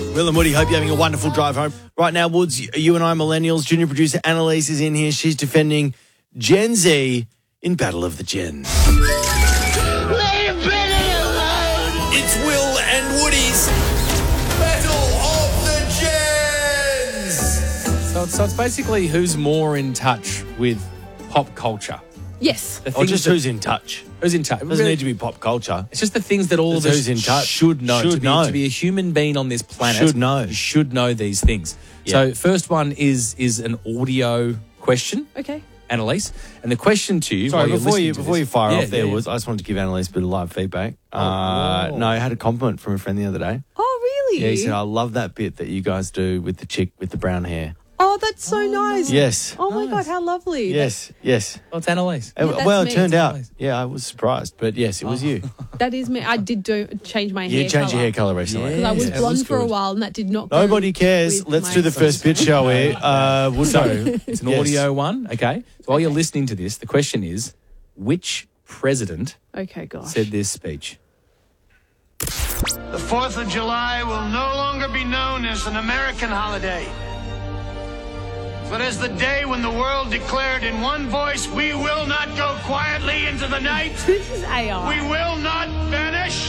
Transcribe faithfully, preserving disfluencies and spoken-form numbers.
Will and Woody, hope you're having a wonderful drive home. Right now, Woods, you and I, millennials, junior producer Annalise is in here. She's defending Gen Z in Battle of the Gens. It's Will and Woody's Battle of the Gens. So it's, so it's basically who's more in touch with pop culture. Yes. The Or things just that- who's in touch. who's in touch. It doesn't need to be pop culture. It's just the things that all It's of us who's in touch. should know. Should to, be, know. to be a human being on this planet, Should know. you should know these things. Yeah. So first one is is an audio question, Okay. Annalise. And the question to you... Sorry, while you're before listening you to before this- you fire Yeah, off there, yeah, Woods, I just wanted to give Annalise a bit of live feedback. uh, wow. no, I had a compliment from a friend the other day. Oh, really? Yeah, he said, I love that bit that you guys do with the chick with the brown hair. Oh, that's so nice. Yes. Oh, my Nice. God, how lovely. Yes, yes. Oh, it's Annalise. Uh, that's well, it me. turned out, Nice. yeah, I was surprised, but yes, it was you. That, that is me. I did do change my You hair changed your hair colour. colour recently. Because I was Yeah, it blonde was for a good. while and that did not go Nobody cares. with Let's my- do the first bit, shall we? Uh, Wood, So no. it's an Yes. audio one, okay? So while you're listening to this, the question is, which president Okay, gosh. said this speech? The fourth of July will no longer be known as an American holiday, but as the day when the world declared in one voice, we will not go quietly into the night. This is A I. We will not vanish.